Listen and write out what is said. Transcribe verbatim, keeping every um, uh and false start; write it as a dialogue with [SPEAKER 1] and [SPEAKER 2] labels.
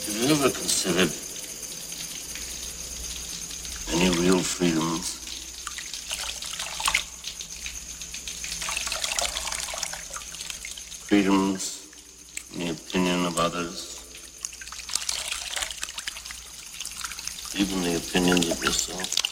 [SPEAKER 1] Have you ever considered any real freedoms? Freedoms from the opinion of others, even the opinions of yourself.